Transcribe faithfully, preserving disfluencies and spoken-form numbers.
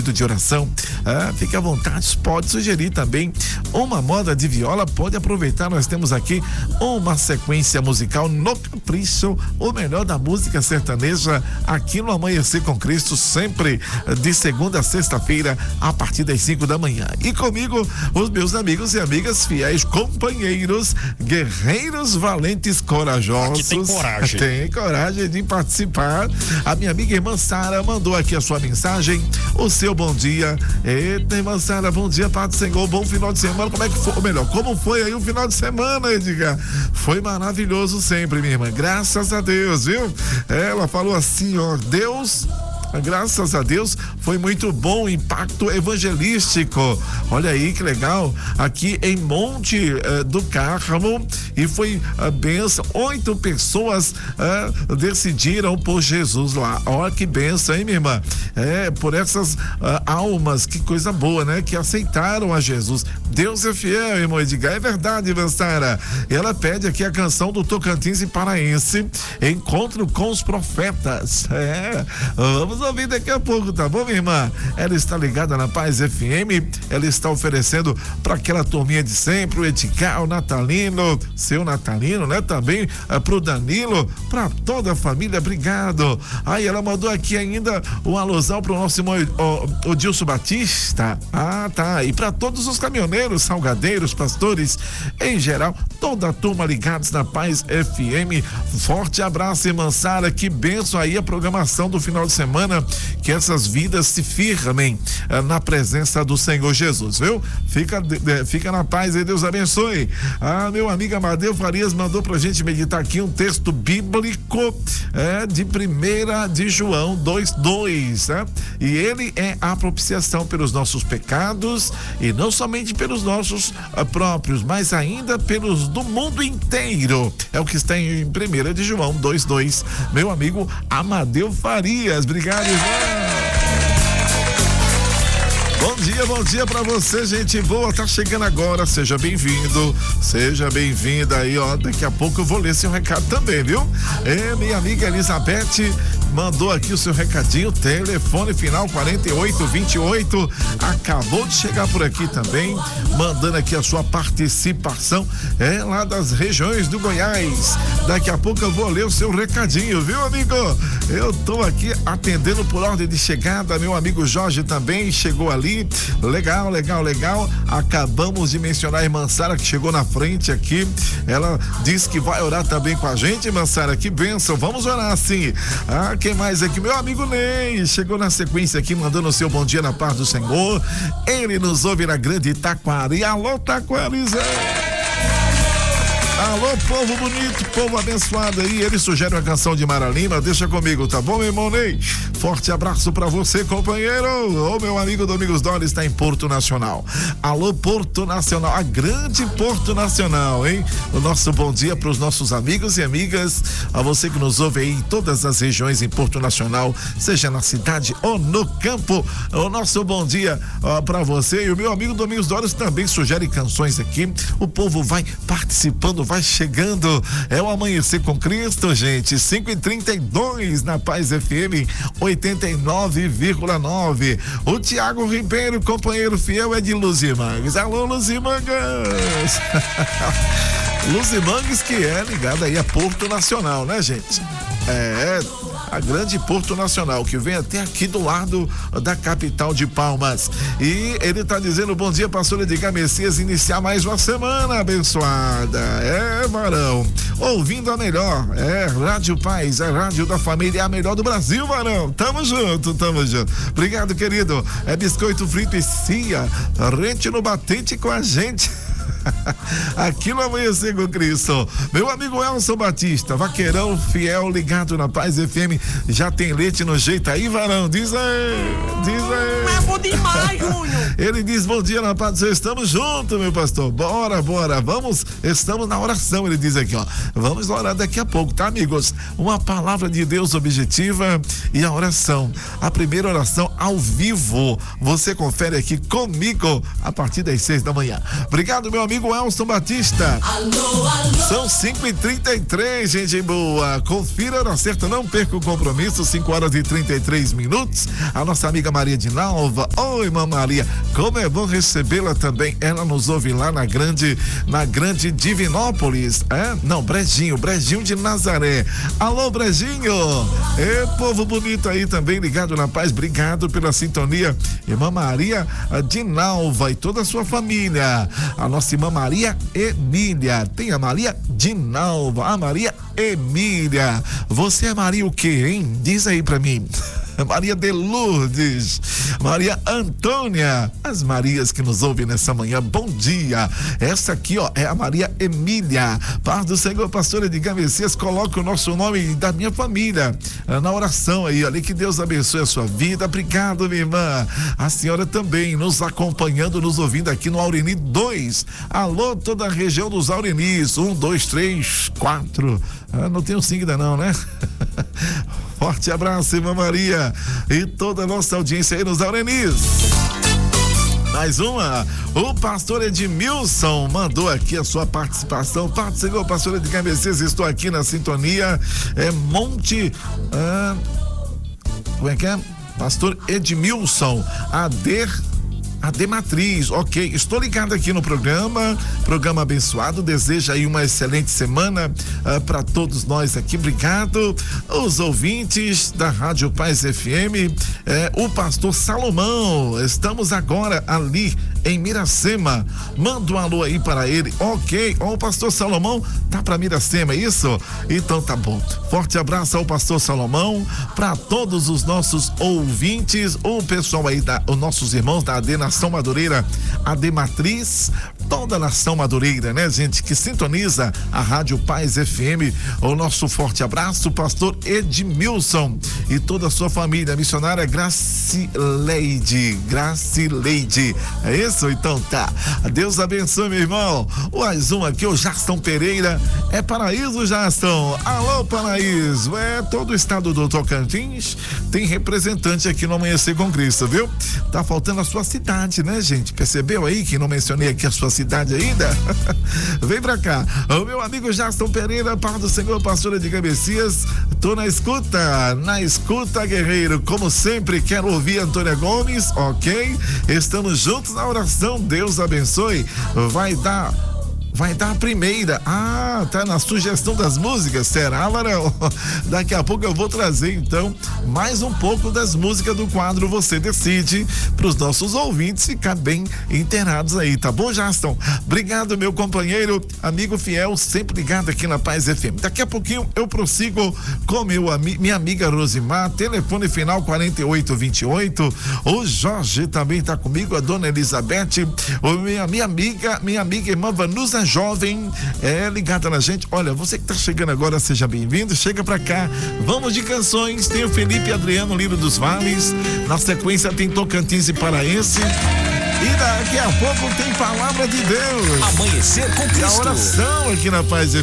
pedido de oração, ah, fique à vontade, pode sugerir também uma moda de viola, pode aproveitar, nós temos aqui uma sequência musical no Capricho, o melhor da música sertaneja aqui no Amanhecer com Cristo, sempre de segunda a sexta-feira a partir das cinco da manhã. E comigo, os meus amigos e amigas fiéis, companheiros, guerreiros, valentes, corajosos. Aqui tem coragem. Tem coragem de participar. A minha amiga irmã Sara mandou aqui a sua mensagem, o seu bom dia. Eita, irmã Sara, bom dia, Pai do Senhor, bom final de semana. Como é que foi? Ou melhor, como foi aí o final de semana, Edgar? Foi maravilhoso sempre, minha irmã. Graças a Deus, viu? Ela falou assim, ó, Deus... Graças a Deus, foi muito bom o impacto evangelístico. Olha aí que legal, aqui em Monte uh, do Carmo, e foi a uh, benção. Oito pessoas uh, decidiram por Jesus lá. Olha que benção, hein, minha irmã? É, por essas uh, almas, que coisa boa, né? Que aceitaram a Jesus. Deus é fiel, irmão Edgar. É verdade, irmã Sara. Ela pede aqui a canção do Tocantins e Paraense, Encontro com os Profetas. É, vamos ouvir daqui a pouco, tá bom, minha irmã? Ela está ligada na Paz F M, ela está oferecendo para aquela turminha de sempre, o Edgar, o Natalino, seu Natalino, né? Também uh, pro Danilo, para toda a família, obrigado. Aí ela mandou aqui ainda um alusão pro nosso irmão o, o Dilson Batista. Ah, tá. E para todos os caminhoneiros, salgadeiros, pastores, em geral, toda a turma ligados na Paz F M. Forte abraço, irmã Sara, que benção aí a programação do final de semana, que essas vidas se firmem uh, na presença do Senhor Jesus, viu? Fica, de, fica na paz e Deus abençoe. Ah, meu amigo Amadeu Farias mandou pra gente meditar aqui um texto bíblico é, de primeira de João dois, dois, né? E ele é a propiciação pelos nossos pecados, e não somente pelos nossos uh, próprios, mas ainda pelos do mundo inteiro. É o que está em primeira de João dois, dois. Meu amigo Amadeu Farias, obrigado, irmão. Bom dia, bom dia pra você, gente boa, tá chegando agora, seja bem-vindo, seja bem-vinda aí, ó, daqui a pouco eu vou ler seu recado também, viu? É, minha amiga Elizabeth mandou aqui o seu recadinho, telefone final quarenta e oito vinte e oito, acabou de chegar por aqui também, mandando aqui a sua participação, é lá das regiões do Goiás. Daqui a pouco eu vou ler o seu recadinho, viu, amigo? Eu tô aqui atendendo por ordem de chegada, meu amigo Jorge também chegou ali, legal, legal, legal. Acabamos de mencionar a irmã Sara, que chegou na frente aqui, ela disse que vai orar também com a gente, irmã Sara, que bênção, vamos orar sim. Ah, quem mais aqui? Meu amigo Ney, chegou na sequência aqui, mandando o seu bom dia na paz do Senhor. Ele nos ouve na grande Taquari. Alô, Taquarizé! Alô, povo bonito, povo abençoado aí. Ele sugere uma canção de Mara Lima, deixa comigo, tá bom, meu irmão Ney? Forte abraço pra você, companheiro. O meu amigo Domingos Dória está em Porto Nacional. Alô, Porto Nacional, a grande Porto Nacional, hein? O nosso bom dia pros nossos amigos e amigas, a você que nos ouve aí em todas as regiões em Porto Nacional, seja na cidade ou no campo. O nosso bom dia ó, pra você. E o meu amigo Domingos Dória também sugere canções aqui. O povo vai participando, vai chegando. É o Amanhecer com Cristo, gente. cinco e trinta e dois na Paz F M oitenta e nove vírgula nove. O Tiago Ribeiro, companheiro fiel, é de Luzimangues. Alô, Luzimangues. Luzimangues, que é ligada aí a Porto Nacional, né, gente? É, a grande Porto Nacional, que vem até aqui do lado da capital de Palmas. E ele tá dizendo, bom dia, pastor Edgar Messias, iniciar mais uma semana abençoada. É, varão, ouvindo a melhor, é, Rádio Paz, a rádio da família, é a melhor do Brasil, varão. Tamo junto, tamo junto. Obrigado, querido. É biscoito frito e cia, rente no batente com a gente. Aqui no Amanhecer com Cristo. Meu amigo Elson Batista, vaqueirão fiel, ligado na Paz F M. Já tem leite no jeito aí, varão? Diz aí, diz aí. É bom demais, Júnior. Ele diz, bom dia na paz do Senhor, estamos juntos, meu pastor. Bora, bora, vamos, estamos na oração, ele diz aqui, ó. Vamos orar daqui a pouco, tá, amigos? Uma palavra de Deus objetiva e a oração. A primeira oração ao vivo. Você confere aqui comigo a partir das seis da manhã. Obrigado, meu amigo Elson Batista. Alô, alô. São cinco e trinta e três, gente boa. Confira na certa, não perca o compromisso. cinco horas e trinta e três minutos. A nossa amiga Maria de Nalva, Nova. Oi, irmã Maria, como é bom recebê-la também. Ela nos ouve lá na grande, na grande Divinópolis, é? Não, Brejinho, Brejinho de Nazaré. Alô, Brejinho! É, povo bonito aí também, ligado na paz, obrigado pela sintonia. Irmã Maria de Nalva e toda a sua família. A nossa irmã Maria Emília, tem a Maria de Nalva, a Maria Emília. Você é Maria o quê, hein? Diz aí pra mim. Maria de Lourdes, Maria Antônia, as Marias que nos ouvem nessa manhã, bom dia. Essa aqui, ó, é a Maria Emília. Paz do Senhor, pastora de Messias, coloca o nosso nome da minha família na oração aí, olha, que Deus abençoe a sua vida. Obrigado, minha irmã. A senhora também nos acompanhando, nos ouvindo aqui no Aureni dois. Alô, toda a região dos Aurenis, um, dois, três, quatro. Ah, não tem um cinco ainda não, né? Forte abraço, irmã Maria, e toda a nossa audiência aí nos Aurenis. Mais uma, o pastor Edmilson mandou aqui a sua participação. Pai do Senhor, pastor de Messias, estou aqui na sintonia, é Monte, ah, como é que é? Pastor Edmilson, Ader A D Matriz, ok, estou ligado aqui no programa, programa abençoado, desejo aí uma excelente semana uh, para todos nós aqui, obrigado. Os ouvintes da Rádio Paz F M, eh, o pastor Salomão, estamos agora ali em Miracema, manda um alô aí para ele, ok, ó, o pastor Salomão tá para Miracema, é isso? Então tá bom, forte abraço ao pastor Salomão, para todos os nossos ouvintes, o pessoal aí, da, os nossos irmãos da A D Nação Madureira, A D Matriz, toda a Nação Madureira, né, gente, que sintoniza a Rádio Paz F M, o nosso forte abraço, pastor Edmilson e toda a sua família, missionária Gracileide, Gracileide, é isso? Então tá, Deus abençoe, meu irmão. Mais um aqui, o Jaston Pereira, é Paraíso, Jaston, alô Paraíso, é todo o estado do Tocantins, tem representante aqui no Amanhecer com Cristo, viu? Tá faltando a sua cidade, né, gente? Percebeu aí que não mencionei aqui a sua cidade ainda? Vem pra cá, o meu amigo Jaston Pereira, Paz do Senhor, pastora de Messias, tô na escuta, na escuta, guerreiro, como sempre, quero ouvir Antônia Gomes, ok? Estamos juntos na oração, Deus abençoe, vai dar vai dar a primeira. Ah, tá na sugestão das músicas, será, Varão? Daqui a pouco eu vou trazer, então, mais um pouco das músicas do quadro Você Decide, para os nossos ouvintes ficar bem inteirados aí, tá bom, Jaston? Obrigado, meu companheiro, amigo fiel, sempre ligado aqui na Paz F M. Daqui a pouquinho eu prossigo com meu, minha amiga Rosimar, telefone final quarenta e oito vinte e oito. O Jorge também tá comigo, a dona Elizabeth, o minha, minha amiga, minha amiga irmã Vanusa Jovem, é ligada na gente. Olha, você que tá chegando agora, seja bem-vindo, chega pra cá, vamos de canções. Tem o Felipe Adriano, Lírio dos Vales, na sequência tem Tocantins e Paraense, e daqui a pouco tem Palavra de Deus, Amanhecer com Cristo, e a oração aqui na Paz F